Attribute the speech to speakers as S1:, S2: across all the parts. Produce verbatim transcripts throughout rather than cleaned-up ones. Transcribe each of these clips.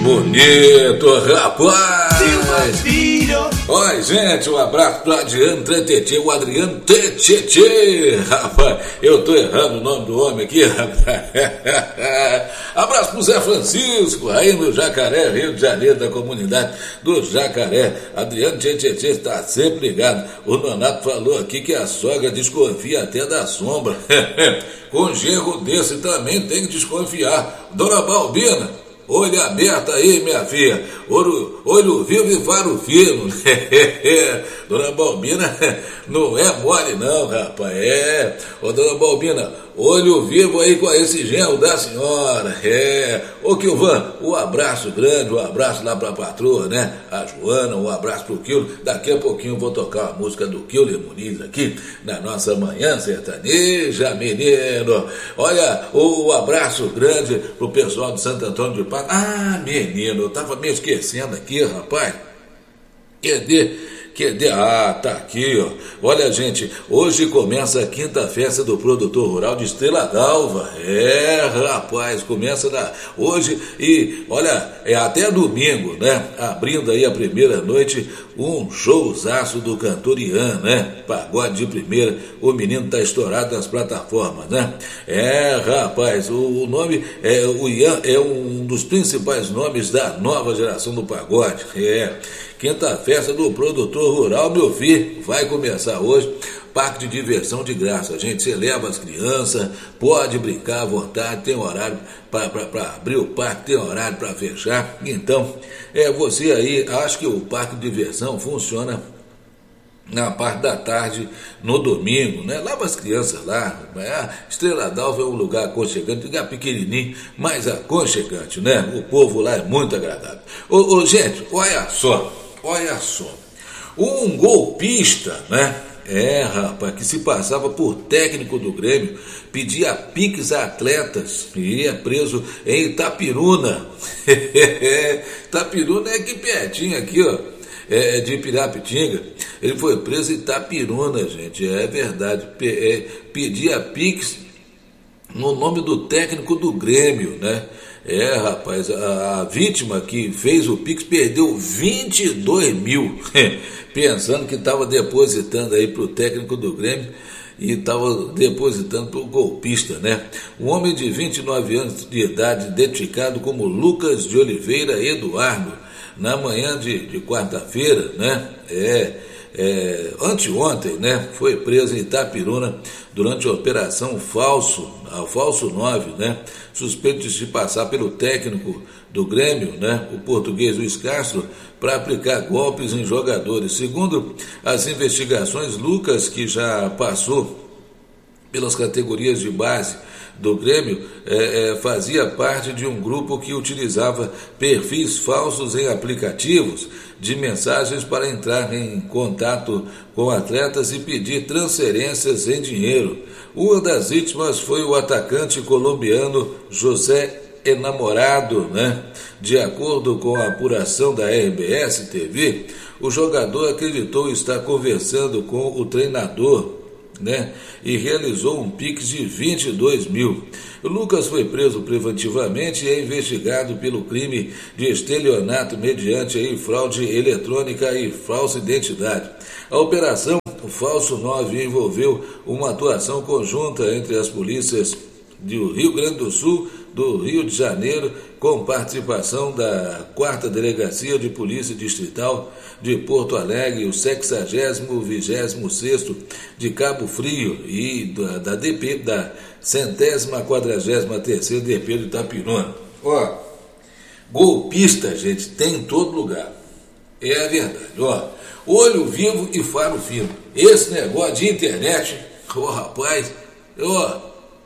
S1: bonito, rapaz! Oi, gente, um abraço pro Adriano Tretete, o Adriano Tretete, rapaz, eu tô errando o nome do homem aqui, rapaz. Abraço pro Zé Francisco, aí no Jacaré, Rio de Janeiro, da comunidade do Jacaré. Adriano Tretete está sempre ligado. O Nonato falou aqui que a sogra desconfia até da sombra. Com um genro desse também tem que desconfiar. Dona Balbina, olho aberto aí, minha filha. Olho, olho vivo e faro fino. Dona Balbina, não é mole não, rapaz. É. Ô, Dona Balbina, olho vivo aí com esse genro da senhora. É. Ô, Kilvan, um abraço grande, um abraço lá pra patroa, né? A Joana, um abraço pro Quilo. Daqui a pouquinho eu vou tocar a música do Quilo Muniz aqui na nossa manhã sertaneja, menino. Olha, o um abraço grande pro pessoal de Santo Antônio de Pádua. Ah, menino, eu tava me esquecendo aqui, rapaz. Cadê? Cadê? Ah, tá aqui, ó. Olha, gente, hoje começa a quinta festa do produtor rural de Estrela d'Alva. É, rapaz, começa na, hoje e, olha, é até domingo, né? Abrindo aí a primeira noite, um showzaço do cantor Ian, né? Pagode de primeira, o menino tá estourado nas plataformas, né? É, rapaz, o, o nome, é, o Ian é um dos principais nomes da nova geração do pagode. É. Quinta festa do produtor rural, meu filho, vai começar hoje. Parque de diversão de graça. A gente, você leva as crianças, pode brincar à vontade, tem horário para abrir o parque, tem horário para fechar. Então, é você aí, acho que o parque de diversão funciona na parte da tarde, no domingo, né? Leva as crianças lá. A Estrela d'Alva é um lugar aconchegante, um lugar pequenininho, mas aconchegante, né? O povo lá é muito agradável. Ô, ô, gente, olha só, olha só. Um golpista, né? É, rapaz, que se passava por técnico do Grêmio, pedia pix a atletas e ia preso em Itapiruna. Itapiruna é aqui pertinho, aqui, ó. É, de Pirapitinga. Ele foi preso em Itapiruna, gente, é verdade. P- é, pedia pix no nome do técnico do Grêmio, né? É, rapaz, a, a vítima que fez o pix perdeu vinte e dois mil, pensando que estava depositando aí para o técnico do Grêmio e estava depositando para o golpista, né? Um homem de vinte e nove anos de idade, identificado como Lucas de Oliveira Eduardo, na manhã de, de quarta-feira, né? É, é, anteontem, né? Foi preso em Itapiruna durante a operação Falso, a Falso nove, né? Suspeito de se passar pelo técnico do Grêmio, né? O português Luiz Castro, para aplicar golpes em jogadores. Segundo as investigações, Lucas, que já passou pelas categorias de base do Grêmio, é, é, fazia parte de um grupo que utilizava perfis falsos em aplicativos de mensagens para entrar em contato com atletas e pedir transferências em dinheiro. Uma das vítimas foi o atacante colombiano José Enamorado, né? De acordo com a apuração da R B S T V, o jogador acreditou estar conversando com o treinador, né? E realizou um pix de vinte e dois mil. O Lucas foi preso preventivamente e é investigado pelo crime de estelionato mediante aí fraude eletrônica e falsa identidade. A operação o Falso nove envolveu uma atuação conjunta entre as polícias do Rio Grande do Sul, do Rio de Janeiro, com participação da quarta Delegacia de Polícia Distrital de Porto Alegre, o sexagésimo vigésimo sexto de Cabo Frio e da, da D P, da centésima quadragésima terceira D P de Itapiruna. Ó, golpista, gente, tem em todo lugar. É a verdade, ó. Olho vivo e faro fino. Esse negócio de internet, ó, rapaz, ó,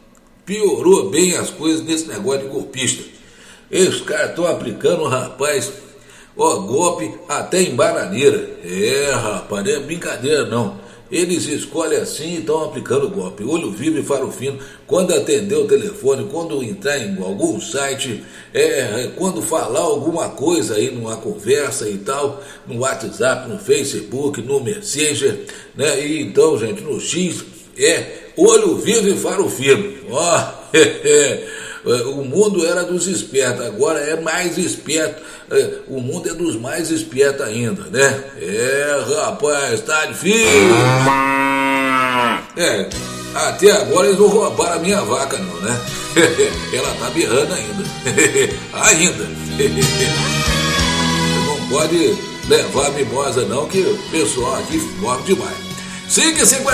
S1: piorou bem as coisas nesse negócio de golpista. Esses caras estão aplicando, rapaz, ó, golpe até em bananeira. É, rapaz, não é brincadeira não. Eles escolhem assim e estão aplicando golpe. Olho vivo e faro fino. Quando atender o telefone, quando entrar em algum site, é, quando falar alguma coisa aí numa conversa e tal, no WhatsApp, no Facebook, no Messenger, né? E então, gente, no X, é olho vivo e faro fino. Ó, O mundo era dos espertos, agora é mais esperto. O mundo é dos mais espertos ainda, né? É, rapaz, tá difícil. É, até agora eles não roubaram a minha vaca não, né? Ela tá berrando ainda. Ainda. Não pode levar a mimosa não, que o pessoal aqui morre demais. cinco e cinquenta